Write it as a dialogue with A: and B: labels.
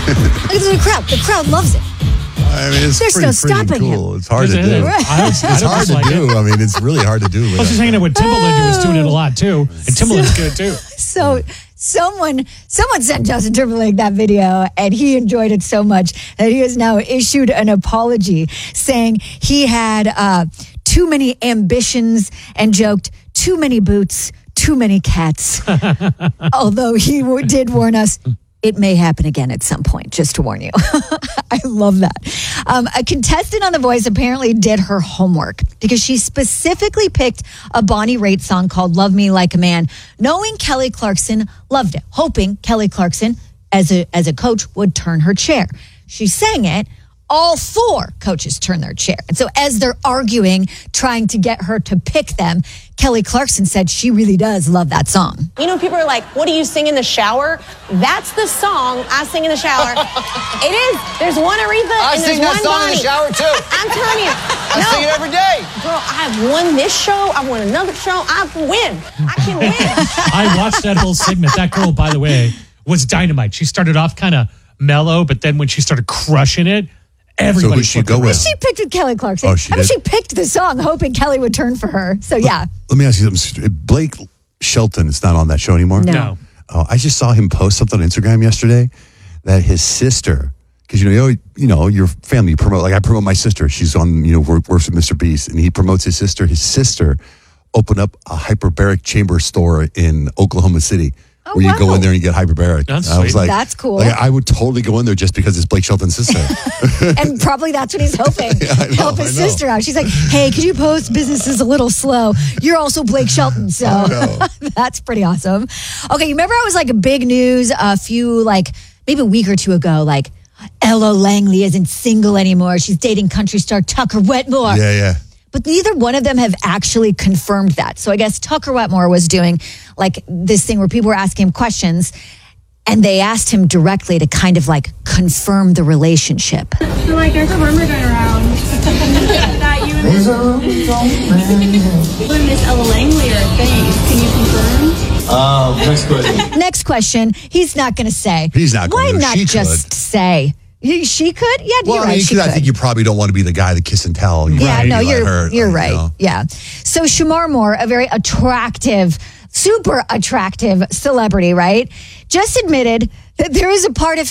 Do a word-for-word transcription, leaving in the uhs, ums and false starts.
A: the crowd. The crowd loves it.
B: I mean, it's
A: There's
B: pretty,
A: no stopping
B: pretty cool.
A: him.
B: It's hard
C: It
B: to
C: is.
B: do.
C: I was- I
B: It's
C: don't
B: hard to
C: dislike
B: do.
C: it.
B: I mean, it's really hard to do.
C: I was just hanging out with Timbaland, who was doing it a lot too, and Timbaland's good too.
A: So someone someone sent Justin Timberlake that video, and he enjoyed it so much that he has now issued an apology saying he had uh, too many ambitions and joked too many boots, too many cats. Although he w- did warn us, it may happen again at some point, just to warn you. I love that. Um, a contestant on The Voice apparently did her homework because she specifically picked a Bonnie Raitt song called Love Me Like a Man, knowing Kelly Clarkson loved it, hoping Kelly Clarkson, as a, as a coach, would turn her chair. She sang it. All four coaches turn their chair. And so as they're arguing, trying to get her to pick them, Kelly Clarkson said she really does love that song.
D: You know, people are like, what do you sing in the shower? That's the song I sing in the shower. It is. There's one Aretha
E: I
D: and
E: sing
D: there's
E: that
D: one
E: song
D: Bonnie.
E: in the shower, too.
D: I'm telling you.
E: I
D: no.
E: sing it every day.
D: Girl, I've won this show. I've won another show. I win. I can win.
C: I watched that whole segment. That girl, by the way, was dynamite. She started off kind of mellow, but then when she started crushing it, everybody.
B: So who'd she go with?
A: She picked with Kelly Clarkson.
B: Oh, she
A: I mean,
B: did?
A: she picked the song hoping Kelly would turn for her. So, yeah.
B: Let me ask you something. Blake Shelton is not on that show anymore?
A: No.
C: No.
B: Oh, I just saw him post something on Instagram yesterday that his sister, because you know, you know, you know, your family you promote. Like I promote my sister. She's on, you know, work, works with Mister Beast, and he promotes his sister. His sister opened up a hyperbaric chamber store in Oklahoma City.
A: Oh,
B: where you go
A: wow.
B: in there and you get hyperbaric.
C: That's
B: I was
C: sweet.
B: like,
A: That's cool.
B: Like, I would totally go in there just because it's Blake Shelton's sister.
A: And probably that's what he's hoping.
B: I know,
A: Help his
B: I know.
A: sister out. She's like, hey, could you post business is a little slow? You're also Blake Shelton. So that's pretty awesome. Okay, you remember I was like a big news a few, like maybe a week or two ago, like Ella Langley isn't single anymore. She's dating country star Tucker Wetmore.
B: Yeah, yeah.
A: But neither one of them have actually confirmed that. So I guess Tucker Wetmore was doing like this thing where people were asking him questions and they asked him directly to kind of like confirm the relationship.
F: So, like, there's a rumor going around that you and Miss, you and Miss Ella Langley are a thing. Can you confirm?
E: Um, next question.
A: Next question. He's not going to say.
B: He's not
A: Why
B: going to.
A: not
B: She
A: just
B: could.
A: say? You- She could? Yeah,
B: Well,
A: you're
B: I
A: right.
B: mean,
A: She
B: 'cause I
A: could.
B: think you probably don't want to be the guy that kiss and tell. You
A: Yeah,
B: wanna
A: no,
B: be like
A: you're
B: her,
A: you're
B: you
A: right.
B: know.
A: Yeah. So Shamar Moore, a very attractive, super attractive celebrity, right? Just admitted that there is a part of